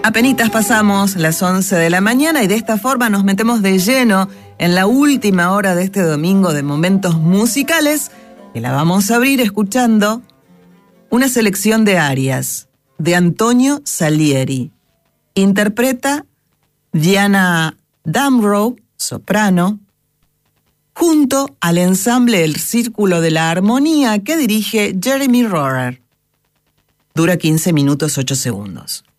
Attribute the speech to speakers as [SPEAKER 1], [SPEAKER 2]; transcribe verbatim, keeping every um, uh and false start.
[SPEAKER 1] Apenitas pasamos las once de la mañana y de esta forma nos metemos de lleno en la última hora de este domingo de momentos musicales, que la vamos a abrir escuchando una selección de arias de Antonio Salieri. Interpreta Diana Damrow, soprano, junto al ensamble El Círculo de la Armonía que dirige Jeremy Rohrer. Dura quince minutos ocho segundos.